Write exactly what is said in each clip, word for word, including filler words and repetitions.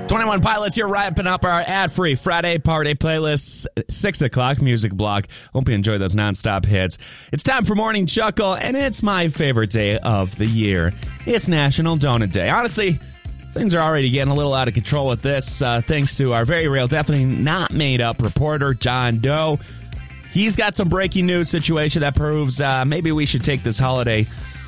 twenty-one Pilots here, wrapping up our ad-free Friday party playlist, six o'clock music block. Hope you enjoy those nonstop hits. It's time for Morning Chuckle, and it's my favorite day of the year. It's National Donut Day. Honestly, things are already getting a little out of control with this, uh, thanks to our very real, definitely not made-up reporter, John Doe. He's got some breaking news situation that proves uh, maybe we should take this holiday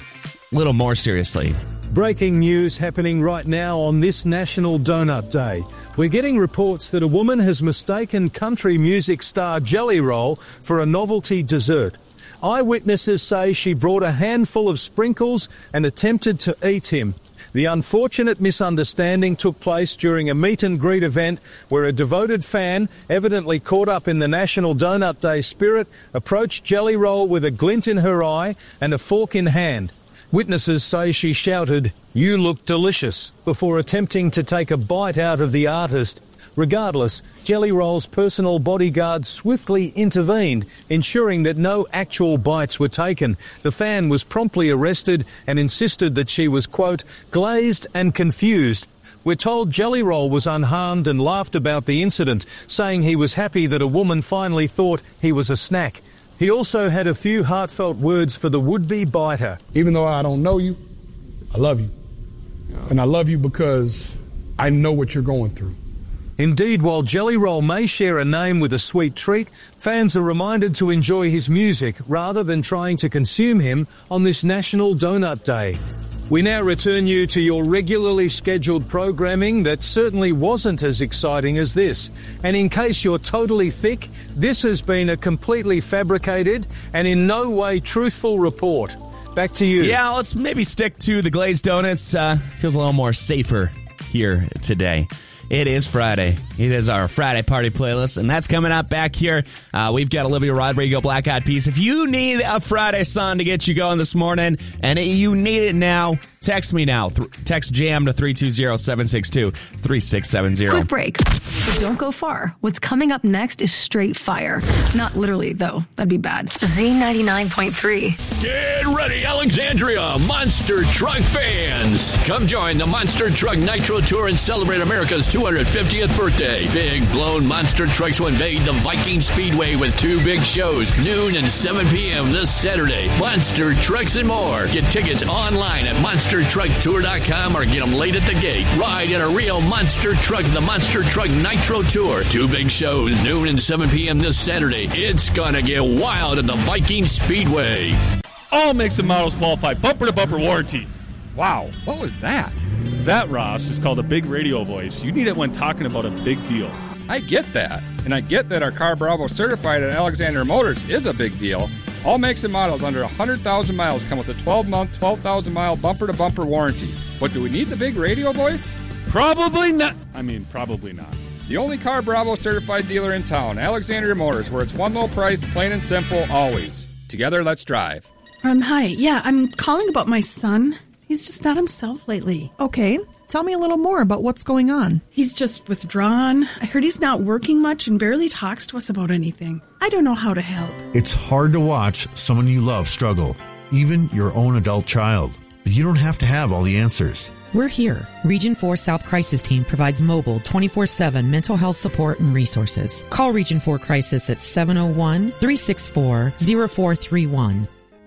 a little more seriously. Breaking news happening right now on this National Donut Day. We're getting reports that a woman has mistaken country music star Jelly Roll for a novelty dessert. Eyewitnesses say she brought a handful of sprinkles and attempted to eat him. The unfortunate misunderstanding took place during a meet and greet event where a devoted fan, evidently caught up in the National Donut Day spirit, approached Jelly Roll with a glint in her eye and a fork in hand. Witnesses say she shouted, "You look delicious," before attempting to take a bite out of the artist. Regardless, Jelly Roll's personal bodyguard swiftly intervened, ensuring that no actual bites were taken. The fan was promptly arrested and insisted that she was, quote, glazed and confused. We're told Jelly Roll was unharmed and laughed about the incident, saying he was happy that a woman finally thought he was a snack. He also had a few heartfelt words for the would-be biter. Even though I don't know you, I love you. And I love you because I know what you're going through. Indeed, while Jelly Roll may share a name with a sweet treat, fans are reminded to enjoy his music rather than trying to consume him on this National Donut Day. We now return you to your regularly scheduled programming that certainly wasn't as exciting as this. And in case you're totally thick, this has been a completely fabricated and in no way truthful report. Back to you. Yeah, let's maybe stick to the glazed donuts. Uh, feels a little more safer here today. It is Friday. It is our Friday party playlist, and that's coming up back here. Uh, we've got Olivia Rodrigo, Black Eyed Peas. If you need a Friday song to get you going this morning, and you need it now, text me now. Th- text JAM to three two zero, seven six two, three six seven zero. Quick break. But don't go far. What's coming up next is straight fire. Not literally, though. That'd be bad. Z ninety-nine point three. Get ready, Alexandria Monster Truck fans. Come join the Monster Truck Nitro Tour and celebrate America's two hundred fiftieth birthday. Big blown monster trucks will invade the Viking Speedway with two big shows, noon and seven p.m. this Saturday. Monster Trucks and more. Get tickets online at monster truck tour dot com or get them late at the gate. Ride in a real monster truck, the Monster Truck Nitro Tour. Two big shows, noon and seven p.m. this Saturday. It's gonna get wild at the Viking Speedway. All makes and models qualify bumper-to-bumper warranty. Wow, what was that? That, Ross, is called a big radio voice. You need it when talking about a big deal. I get that. And I get that our Car Bravo certified at Alexander Motors is a big deal. All makes and models under one hundred thousand miles come with a twelve-month, twelve thousand mile bumper-to-bumper warranty. But do we need the big radio voice? Probably not. I mean, probably not. The only Car Bravo certified dealer in town, Alexander Motors, where it's one low price, plain and simple, always. Together, let's drive. Um, hi. Yeah, I'm calling about my son. He's just not himself lately. Okay. Tell me a little more about what's going on. He's just withdrawn. I heard he's not working much and barely talks to us about anything. I don't know how to help. It's hard to watch someone you love struggle, even your own adult child. But you don't have to have all the answers. We're here. Region four South Crisis Team provides mobile twenty-four seven mental health support and resources. Call Region four Crisis at seven oh one, three six four, oh four three one.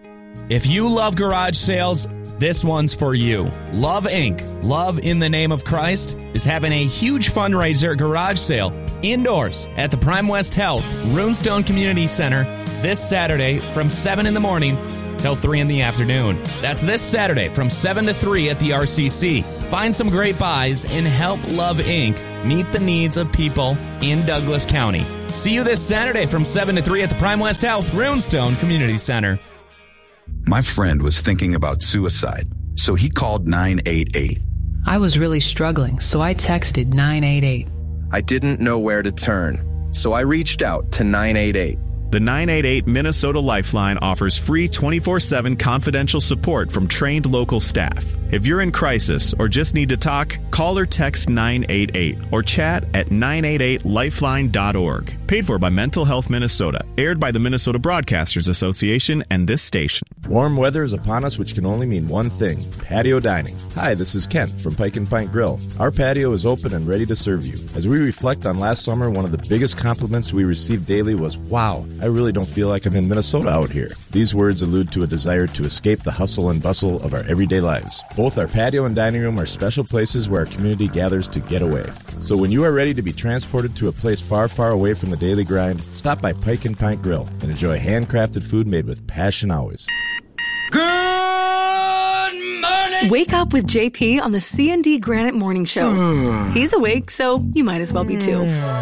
If you love garage sales, this one's for you. Love Incorporated, Love in the Name of Christ, is having a huge fundraiser garage sale indoors at the Prime West Health Runestone Community Center this Saturday from seven in the morning till three in the afternoon. That's this Saturday from seven to three at the R C C. Find some great buys and help Love Incorporated meet the needs of people in Douglas County. See you this Saturday from seven to three at the Prime West Health Runestone Community Center. My friend was thinking about suicide, so he called nine eight eight. I was really struggling, so I texted nine eight eight. I didn't know where to turn, so I reached out to nine eight eight. The nine eight eight Minnesota Lifeline offers free twenty-four seven confidential support from trained local staff. If you're in crisis or just need to talk, call or text nine eight eight or chat at nine eight eight lifeline dot org. Paid for by Mental Health Minnesota. Aired by the Minnesota Broadcasters Association and this station. Warm weather is upon us, which can only mean one thing: patio dining. Hi, this is Kent from Pike and Pint Grill. Our patio is open and ready to serve you. As we reflect on last summer, one of the biggest compliments we received daily was, "Wow, I really don't feel like I'm in Minnesota out here." These words allude to a desire to escape the hustle and bustle of our everyday lives. Both our patio and dining room are special places where our community gathers to get away. So when you are ready to be transported to a place far, far away from the daily grind, stop by Pike and Pint Grill and enjoy handcrafted food made with passion always. Good morning. Wake up with J P on the C and D Granite Morning Show. He's awake, so you might as well be too.